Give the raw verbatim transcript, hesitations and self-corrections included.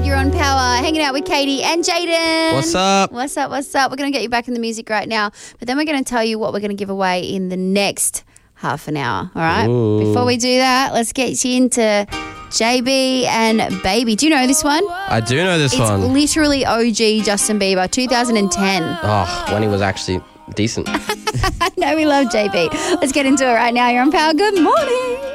You're on Power, hanging out with Katie and Jaden. What's up? What's up? What's up? We're going to get you back in the music right now, but then we're going to tell you what we're going to give away in the next half an hour. All right. Ooh. Before we do that, let's get you into J B and Baby. Do you know this one? I do know this It's one. literally O G Justin Bieber, two thousand ten. Oh, when he was actually decent. I know we love J B. Let's get into it right now. You're on Power. Good morning.